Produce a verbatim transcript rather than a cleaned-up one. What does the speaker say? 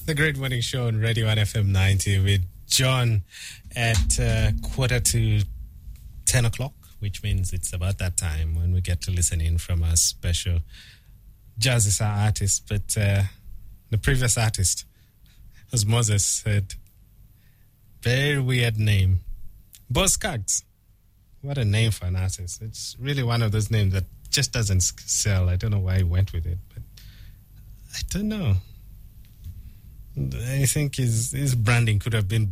The Great Morning Show on Radio one F M ninety with John at uh, quarter to ten o'clock, which means it's about that time when we get to listen in from our special Jazz artist. But uh, the previous artist, as Moses said, very weird name. Boz Scaggs. What a name for an artist. It's really one of those names that just doesn't sell. I don't know why he went with it, but I don't know. I think his his branding could have been